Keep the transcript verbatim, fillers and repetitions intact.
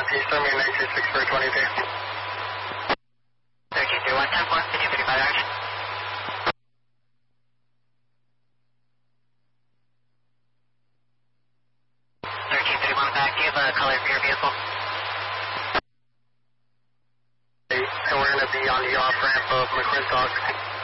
Northeast, I'm in nine two six four twenty-two. thirteen three one, ten four, fifteen thirty-five direction. thirteen three one back, do you have a color for your vehicle? And we're going to be on the off-ramp of McClintock.